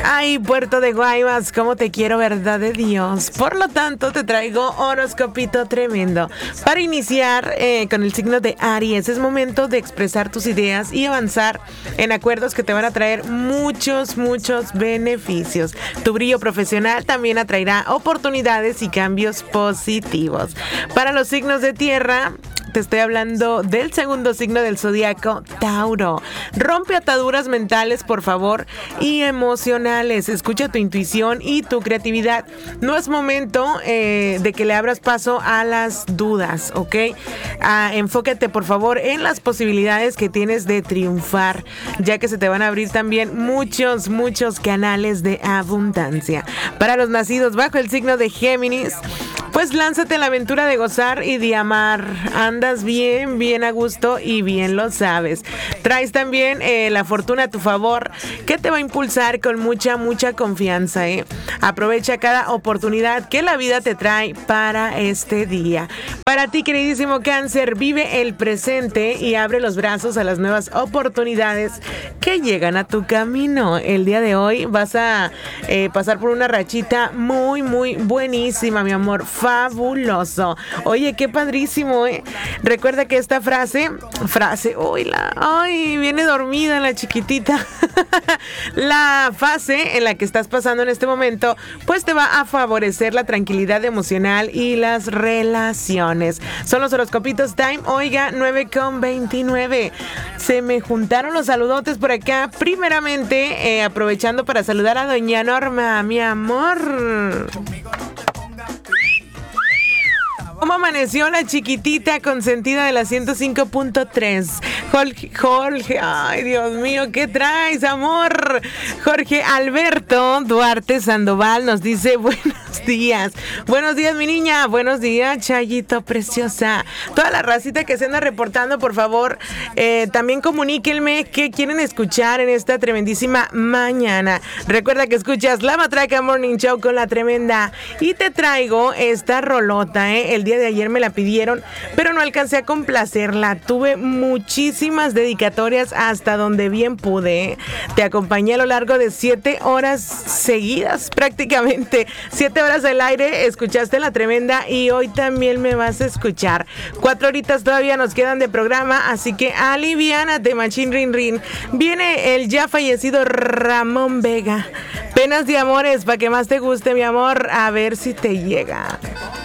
Ay, Puerto de Guaymas, cómo te quiero, verdad de Dios. Por lo tanto, te traigo horoscopito tremendo. Para iniciar con el signo de Aries, es momento de expresar tus ideas y avanzar en acuerdos que te van a traer muchos beneficios. Tu brillo profesional también atraerá oportunidades y cambios positivos. Para los signos de tierra, te estoy hablando del segundo signo del zodiaco, Tauro. Rompe ataduras mentales, por favor, y emocionales. Escucha tu intuición y tu creatividad. No es momento de que le abras paso a las dudas, ¿ok? Enfócate, por favor, en las posibilidades que tienes de triunfar, ya que se te van a abrir también muchos canales de abundancia. Para los nacidos bajo el signo de Géminis, pues lánzate en la aventura de gozar y de amar. Andas bien a gusto y bien lo sabes. Traes también la fortuna a tu favor, que te va a impulsar con mucha confianza, ¿eh? Aprovecha cada oportunidad que la vida te trae para este día. Para ti, queridísimo Cáncer, vive el presente y abre los brazos a las nuevas oportunidades que llegan a tu camino. El día de hoy vas a pasar por una rachita muy buenísima, mi amor. Fabuloso. Oye, qué padrísimo, ¿eh? Recuerda que esta frase, viene dormida la chiquitita. La fase en la que estás pasando en este momento, pues te va a favorecer la tranquilidad emocional y las relaciones. Son los horoscopitos time, oiga, 9:29. Se me juntaron los saludotes por acá. Primeramente, aprovechando para saludar a doña Norma, mi amor. ¿Cómo amaneció la chiquitita consentida de la 105.3? Jorge, ay Dios mío, ¿qué traes, amor? Jorge Alberto Duarte Sandoval nos dice buenos días. Buenos días, mi niña. Buenos días, Chayito preciosa. Toda la racita que se anda reportando, por favor, también comuníquenme qué quieren escuchar en esta tremendísima mañana. Recuerda que escuchas La Matraca Morning Show con La Tremenda y te traigo esta rolota, el día de ayer me la pidieron, pero no alcancé a complacerla. Tuve muchísimas dedicatorias hasta donde bien pude. Te acompañé a lo largo de 7 horas seguidas, prácticamente 7 horas al aire. Escuchaste La Tremenda y hoy también me vas a escuchar. 4 horitas todavía nos quedan de programa, así que aliviánate, machín rin rin. Viene el ya fallecido Ramón Vega. Penas de amores, para que más te guste, mi amor. A ver si te llega.